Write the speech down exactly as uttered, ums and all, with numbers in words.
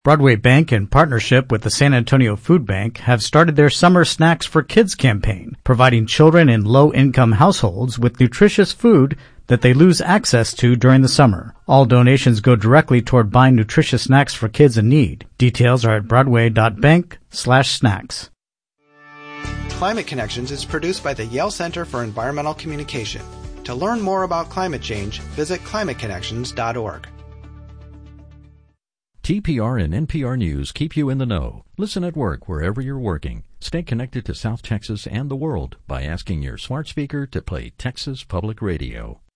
Broadway Bank, in partnership with the San Antonio Food Bank, have started their Summer Snacks for Kids campaign, providing children in low-income households with nutritious food that they lose access to during the summer. All donations go directly toward buying nutritious snacks for kids in need. Details are at broadway.bank slash snacks. Climate Connections is produced by the Yale Center for Environmental Communication. To learn more about climate change, visit climate connections dot org. T P R and N P R News keep you in the know. Listen at work wherever you're working. Stay connected to South Texas and the world by asking your smart speaker to play Texas Public Radio.